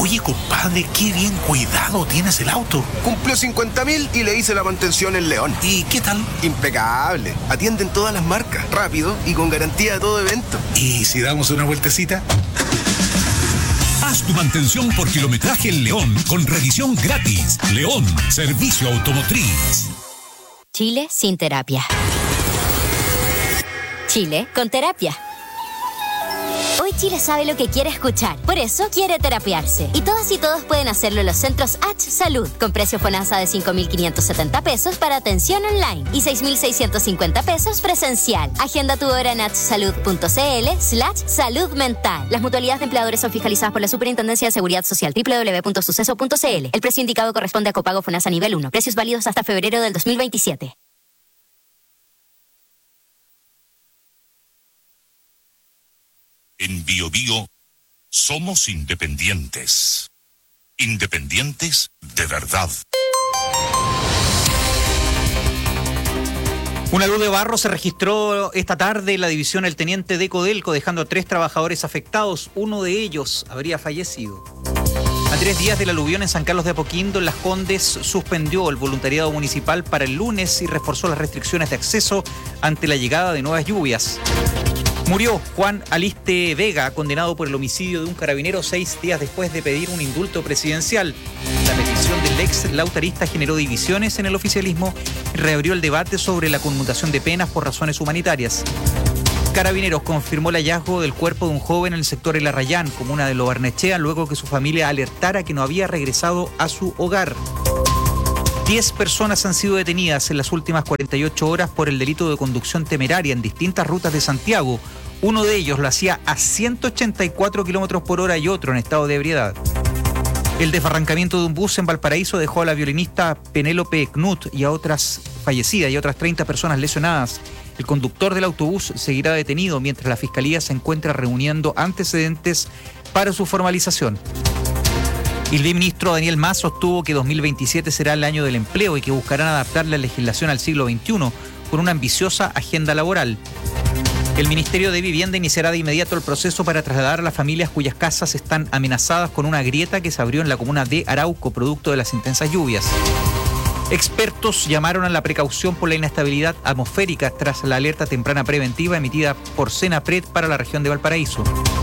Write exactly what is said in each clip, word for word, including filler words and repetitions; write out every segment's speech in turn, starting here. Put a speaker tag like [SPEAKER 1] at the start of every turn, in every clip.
[SPEAKER 1] Oye, compadre, qué bien cuidado tienes el auto.
[SPEAKER 2] Cumplió cincuenta mil y le hice la mantención en León.
[SPEAKER 1] ¿Y qué tal?
[SPEAKER 2] Impecable. Atienden todas las marcas, rápido y con garantía de todo evento.
[SPEAKER 1] ¿Y si damos una vueltecita?
[SPEAKER 3] Haz tu mantención por kilometraje en León con revisión gratis. León, servicio automotriz.
[SPEAKER 4] Chile sin terapia. Chile con terapia. Hoy Chile sabe lo que quiere escuchar, por eso quiere terapiarse. Y todas y todos pueden hacerlo en los centros H Salud, con precio FONASA de cinco mil quinientos setenta pesos para atención online y seis mil seiscientos cincuenta pesos presencial. Agenda tu hora en hsalud.cl slash salud mental. Las mutualidades de empleadores son fiscalizadas por la Superintendencia de Seguridad Social, doble u doble u doble u punto suceso punto c l. El precio indicado corresponde a copago FONASA nivel uno. Precios válidos hasta febrero del dos mil veintisiete.
[SPEAKER 3] En Bio Bio somos independientes. Independientes de verdad.
[SPEAKER 5] Una luz de barro se registró esta tarde en la división El Teniente de Codelco, dejando a tres trabajadores afectados. Uno de ellos habría fallecido. A tres días del aluvión en San Carlos de Apoquindo, en Las Condes, suspendió el voluntariado municipal para el lunes y reforzó las restricciones de acceso ante la llegada de nuevas lluvias. Murió Juan Aliste Vega, condenado por el homicidio de un carabinero seis días después de pedir un indulto presidencial. La petición del ex lautarista generó divisiones en el oficialismo y reabrió el debate sobre la conmutación de penas por razones humanitarias. Carabineros confirmó el hallazgo del cuerpo de un joven en el sector El Arrayán, comuna de Lo Barnechea, luego que su familia alertara que no había regresado a su hogar. Diez personas han sido detenidas en las últimas cuarenta y ocho horas por el delito de conducción temeraria en distintas rutas de Santiago. Uno de ellos lo hacía a ciento ochenta y cuatro kilómetros por hora y otro en estado de ebriedad. El desbarrancamiento de un bus en Valparaíso dejó a la violinista Penélope Knut y a otras fallecidas y a otras treinta personas lesionadas. El conductor del autobús seguirá detenido mientras la Fiscalía se encuentra reuniendo antecedentes para su formalización. El ministro Daniel Mas sostuvo que dos mil veintisiete será el año del empleo y que buscarán adaptar la legislación al siglo veintiuno con una ambiciosa agenda laboral. El Ministerio de Vivienda iniciará de inmediato el proceso para trasladar a las familias cuyas casas están amenazadas con una grieta que se abrió en la comuna de Arauco, producto de las intensas lluvias. Expertos llamaron a la precaución por la inestabilidad atmosférica tras la alerta temprana preventiva emitida por Senapred para la región de Valparaíso.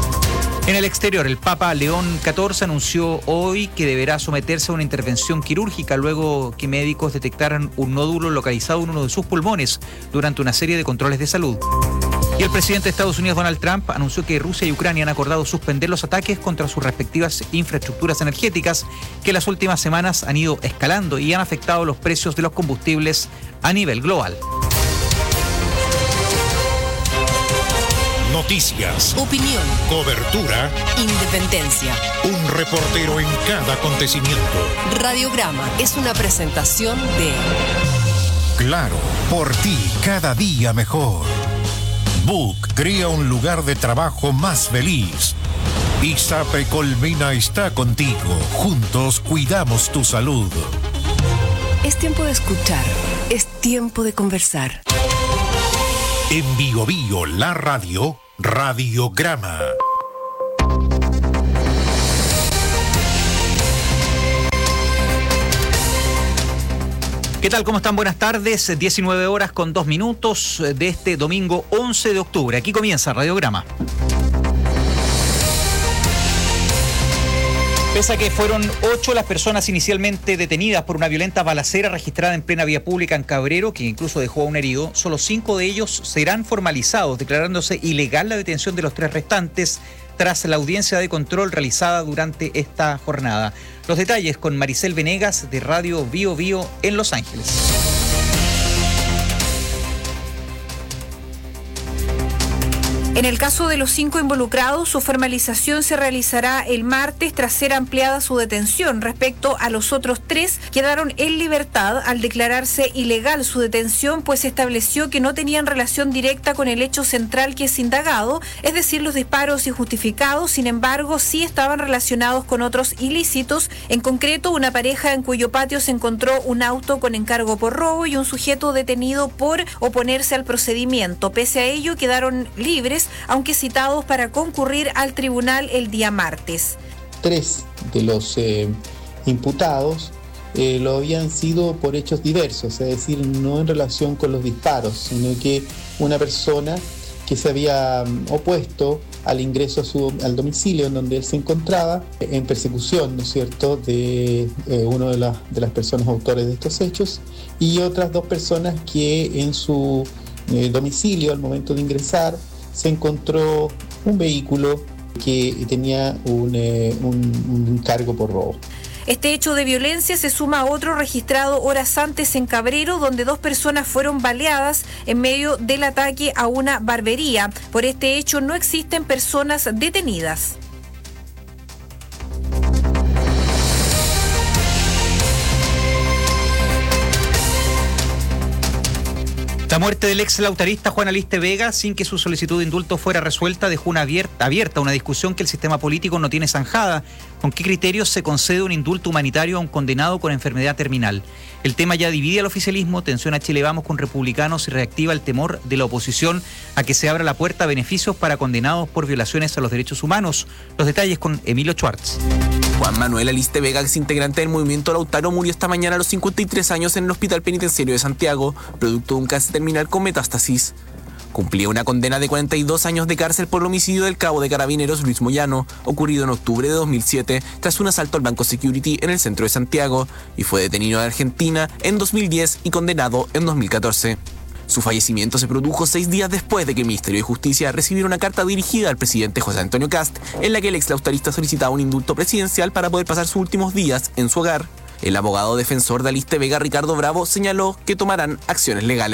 [SPEAKER 5] En el exterior, el Papa León catorce anunció hoy que deberá someterse a una intervención quirúrgica luego que médicos detectaran un nódulo localizado en uno de sus pulmones durante una serie de controles de salud. Y el presidente de Estados Unidos, Donald Trump, anunció que Rusia y Ucrania han acordado suspender los ataques contra sus respectivas infraestructuras energéticas que en las últimas semanas han ido escalando y han afectado los precios de los combustibles a nivel global.
[SPEAKER 3] Noticias,
[SPEAKER 6] opinión,
[SPEAKER 3] cobertura,
[SPEAKER 6] independencia.
[SPEAKER 3] Un reportero en cada acontecimiento.
[SPEAKER 6] Radiograma es una presentación de
[SPEAKER 3] Claro, por ti cada día mejor. Book crea un lugar de trabajo más feliz. Izape Colmena está contigo. Juntos cuidamos tu salud.
[SPEAKER 6] Es tiempo de escuchar. Es tiempo de conversar.
[SPEAKER 3] En Bio Bio, la radio, Radiograma.
[SPEAKER 5] ¿Qué tal? ¿Cómo están? Buenas tardes. diecinueve horas con dos minutos de este domingo once de octubre. Aquí comienza Radiograma. Pese a que fueron ocho las personas inicialmente detenidas por una violenta balacera registrada en plena vía pública en Cabrero, que incluso dejó a un herido, solo cinco de ellos serán formalizados, declarándose ilegal la detención de los tres restantes tras la audiencia de control realizada durante esta jornada. Los detalles con Maricel Venegas de Radio Bio Bio en Los Ángeles.
[SPEAKER 7] En el caso de los cinco involucrados, su formalización se realizará el martes tras ser ampliada su detención. Respecto a los otros tres, quedaron en libertad al declararse ilegal su detención, pues se estableció que no tenían relación directa con el hecho central que es indagado, es decir, los disparos injustificados. Sin embargo, sí estaban relacionados con otros ilícitos, en concreto una pareja en cuyo patio se encontró un auto con encargo por robo y un sujeto detenido por oponerse al procedimiento. Pese a ello, quedaron libres, aunque citados para concurrir al tribunal el día martes.
[SPEAKER 8] tres de los eh, imputados eh, lo habían sido por hechos diversos, es decir, no en relación con los disparos, sino que una persona que se había opuesto al ingreso a su, al domicilio en donde él se encontraba en persecución, ¿no es cierto?, de eh, uno de, la, de las personas autores de estos hechos, y otras dos personas que en su eh, domicilio al momento de ingresar se encontró un vehículo que tenía un, eh, un, un cargo por robo.
[SPEAKER 7] Este hecho de violencia se suma a otro registrado horas antes en Cabrero, donde dos personas fueron baleadas en medio del ataque a una barbería. Por este hecho no existen personas detenidas.
[SPEAKER 5] La muerte del ex lautarista Juan Aliste Vega, sin que su solicitud de indulto fuera resuelta, dejó una abierta, abierta una discusión que el sistema político no tiene zanjada. ¿Con qué criterios se concede un indulto humanitario a un condenado con enfermedad terminal? El tema ya divide al oficialismo, tensiona a Chile Vamos con republicanos y reactiva el temor de la oposición a que se abra la puerta a beneficios para condenados por violaciones a los derechos humanos. Los detalles con Emilio Schwartz.
[SPEAKER 9] Juan Manuel Aliste Vega, ex integrante del movimiento Lautaro, murió esta mañana a los cincuenta y tres años en el Hospital Penitenciario de Santiago, producto de un cáncer terminal con metástasis. Cumplía una condena de cuarenta y dos años de cárcel por el homicidio del cabo de Carabineros Luis Moyano, ocurrido en octubre de dos mil siete tras un asalto al Banco Security en el centro de Santiago, y fue detenido en Argentina en dos mil diez y condenado en dos mil catorce. Su fallecimiento se produjo seis días después de que el Ministerio de Justicia recibiera una carta dirigida al presidente José Antonio Kast, en la que el ex lautarista solicitaba un indulto presidencial para poder pasar sus últimos días en su hogar. El abogado defensor de Aliste Vega, Ricardo Bravo, señaló que tomarán acciones legales.